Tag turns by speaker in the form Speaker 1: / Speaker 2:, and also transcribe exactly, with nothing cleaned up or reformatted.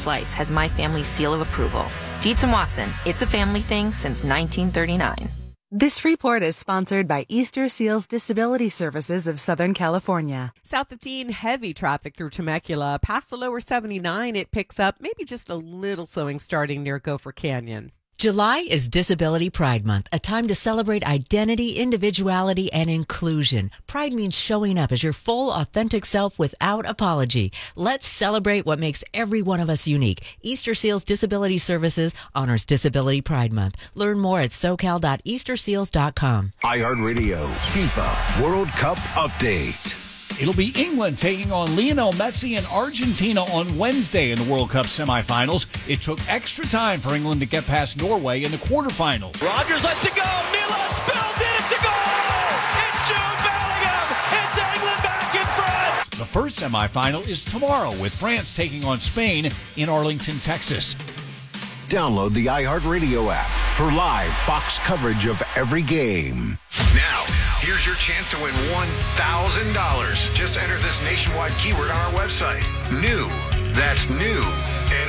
Speaker 1: slice has my family's seal of approval. Dietz and Watson, it's a family thing since nineteen thirty-nine.
Speaker 2: This report is sponsored by Easter Seals Disability Services of Southern California.
Speaker 3: South fifteen, heavy traffic through Temecula. Past the lower seventy-nine, it picks up, maybe just a little slowing starting near Gopher Canyon.
Speaker 4: July is Disability Pride Month, a time to celebrate identity, individuality, and inclusion. Pride means showing up as your full, authentic self without apology. Let's celebrate what makes every one of us unique. Easter Seals Disability Services honors Disability Pride Month. Learn more at socal dot easter seals dot com.
Speaker 5: iHeartRadio FIFA World Cup Update.
Speaker 6: It'll be England taking on Lionel Messi and Argentina on Wednesday in the World Cup semifinals. It took extra time for England to get past Norway in the quarterfinals.
Speaker 7: Rodgers lets it go. Milan spills it. It's a goal. It's Jude Bellingham. It's England back in front.
Speaker 6: The first semifinal is tomorrow with France taking on Spain in Arlington, Texas.
Speaker 5: Download the iHeartRadio app for live Fox coverage of every game.
Speaker 8: Now, here's your chance to win one thousand dollars. Just enter this nationwide keyword on our website. New. That's new. N